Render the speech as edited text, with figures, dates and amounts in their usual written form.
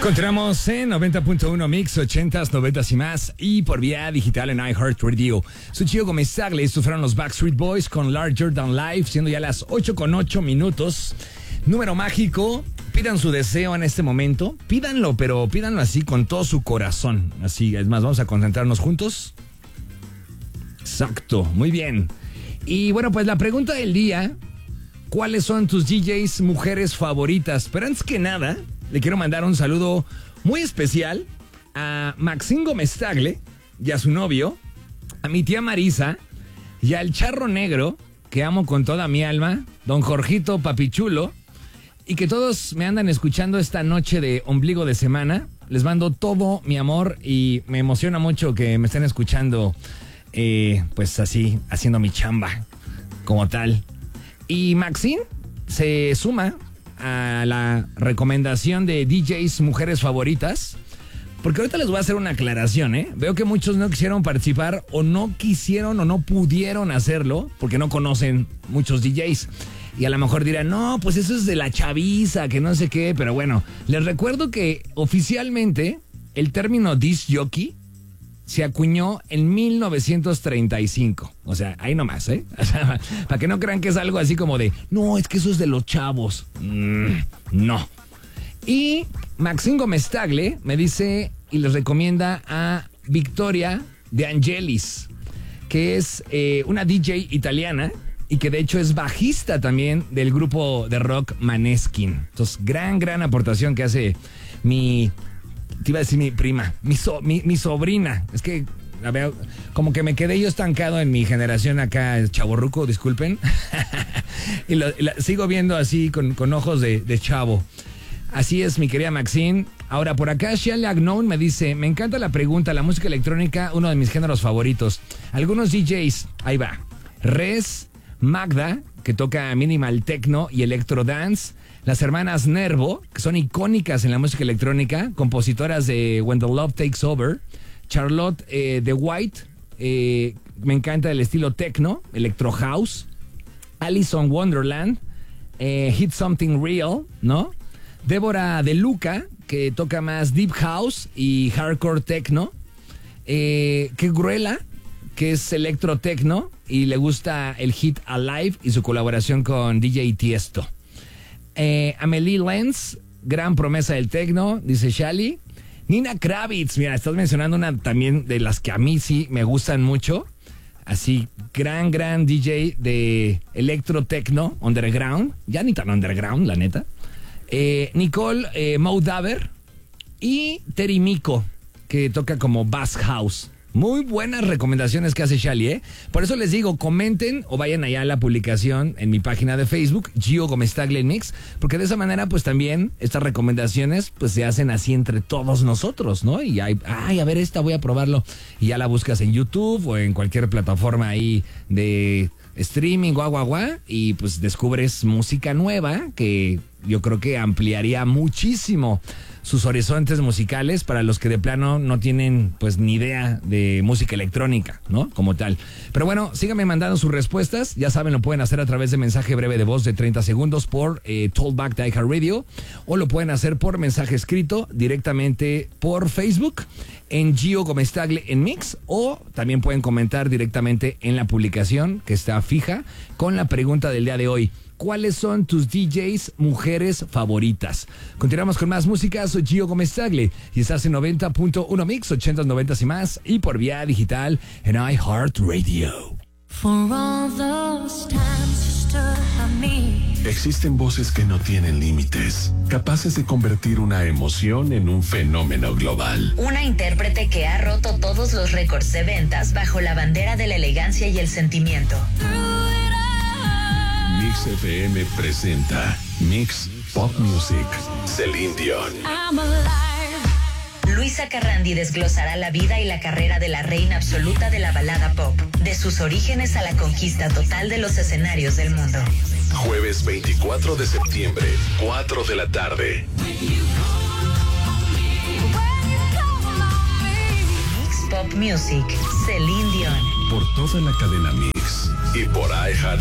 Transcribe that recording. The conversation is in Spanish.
Continuamos en 90.1 Mix, 80s, 90s y más, y por vía digital en iHeartRadio. Soy Gio Gómez-Tagle, estos fueron los Backstreet Boys con Larger Than Life, siendo ya las 8:08. Número mágico, pidan su deseo en este momento, pídanlo, pero pídanlo así con todo su corazón. Así, es más, vamos a concentrarnos juntos. Exacto, muy bien. Y bueno, pues la pregunta del día, ¿cuáles son tus DJs mujeres favoritas? Pero antes que nada, le quiero mandar un saludo muy especial a Maxine Gómez-Tagle y a su novio, a mi tía Marisa y al charro negro, que amo con toda mi alma, don Jorgito Papichulo, y que todos me andan escuchando esta noche de ombligo de semana. Les mando todo mi amor y me emociona mucho que me estén escuchando, pues así, haciendo mi chamba como tal. Y Maxine se suma a la recomendación de DJs mujeres favoritas, porque ahorita les voy a hacer una aclaración, ¿eh? Veo que muchos no quisieron participar o no quisieron o no pudieron hacerlo porque no conocen muchos DJs. Y a lo mejor dirán, no, pues eso es de la chaviza, que no sé qué. Pero bueno, les recuerdo que oficialmente el término disc jockey se acuñó en 1935. O sea, ahí nomás, ¿eh? O sea, para que no crean que es algo así como de, no, es que eso es de los chavos. No. Y Maxine Gómez-Tagle me dice y les recomienda a Victoria De Angelis, que es una DJ italiana y que de hecho es bajista también del grupo de rock Maneskin. Entonces, gran aportación que hace te iba a decir mi prima, mi sobrina. Es que, a ver, como que me quedé yo estancado en mi generación acá, chavorruco, disculpen. y la sigo viendo así con ojos de chavo. Así es, mi querida Maxine. Ahora, por acá, Shelley Agnown me dice, me encanta la pregunta, la música electrónica, uno de mis géneros favoritos. Algunos DJs, ahí va. Res, Magda, que toca minimal techno y electro dance. Las hermanas Nervo, que son icónicas en la música electrónica, compositoras de When the Love Takes Over. Charlotte de White, me encanta el estilo techno, electro house. Alison Wonderland, Hit Something Real, ¿no? Débora De Luca, que toca más deep house y hardcore techno. Gruela, que es electro techno y le gusta el hit Alive y su colaboración con DJ Tiesto. Amelie Lenz, gran promesa del techno, dice Shali. Nina Kravitz, mira, estás mencionando una también de las que a mí sí me gustan mucho. Así, gran DJ de electro techno underground. Ya ni tan underground, la neta. Nicole Moudaver y Terry Miko, que toca como bass house. Muy buenas recomendaciones que hace Shali, ¿eh? Por eso les digo, comenten o vayan allá a la publicación en mi página de Facebook, Gio Gómez-Tagle Mix, porque de esa manera pues también estas recomendaciones pues se hacen así entre todos nosotros, ¿no? Y a ver, esta voy a probarlo. Y ya la buscas en YouTube o en cualquier plataforma ahí de streaming, y pues descubres música nueva que yo creo que ampliaría muchísimo sus horizontes musicales para los que de plano no tienen pues ni idea de música electrónica, ¿no? Como tal. Pero bueno, síganme mandando sus respuestas. Ya saben, lo pueden hacer a través de mensaje breve de voz de 30 segundos por Talkback de iHeartRadio, o lo pueden hacer por mensaje escrito directamente por Facebook en Gio Gómez-Tagle en Mix, o también pueden comentar directamente en la publicación que está fija con la pregunta del día de hoy. ¿Cuáles son tus DJs mujeres favoritas? Continuamos con más música. Soy Gio Gómez-Tagle y estás en 90.1 Mix, 80s, 90s y más, y por vía digital en iHeartRadio. Existen voces que no tienen límites, capaces de convertir una emoción en un fenómeno global. Una intérprete que ha roto todos los récords de ventas bajo la bandera de la elegancia y el sentimiento. Mix FM presenta Mix Pop Music, Celine Dion. Luisa Carrandi desglosará la vida y la carrera de la reina absoluta de la balada pop, de sus orígenes a la conquista total de los escenarios del mundo. Jueves 24 de septiembre, 4 de la tarde. Mix Pop Music, Celine Dion. Por toda la cadena Mix y por iHeartRadio.